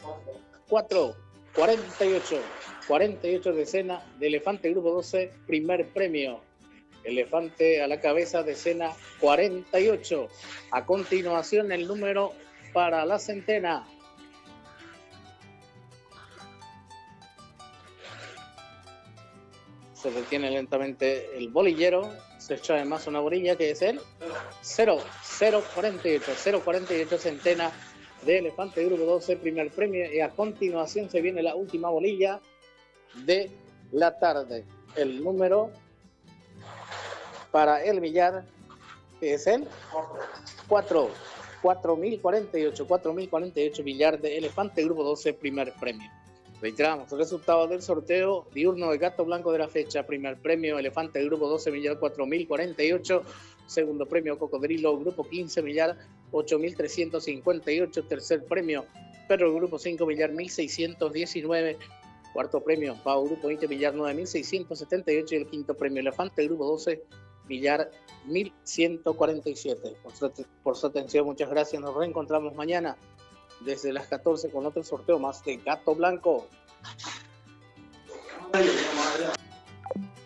4, 48. 48 decena de elefante grupo 12, primer premio. Elefante a la cabeza, decena 48. A continuación, el número para la centena. Se detiene lentamente el bolillero. Se echa además una bolilla que es el 048 centena de elefante grupo 12, primer premio. Y a continuación se viene la última bolilla de la tarde. El número para el billar que es el 4048 billar de elefante grupo 12, primer premio. Reiteramos el resultado del sorteo diurno de Gato Blanco de la fecha. Primer premio elefante grupo 12 billar 4048, segundo premio cocodrilo grupo 15 billar 8358, tercer premio perro grupo 5 billar 1619, cuarto premio pavo grupo 20 billar 9678 y el quinto premio elefante grupo 12 billar 1147. Por su atención, muchas gracias. Nos reencontramos mañana desde las 14 con otro sorteo más de Gato Blanco.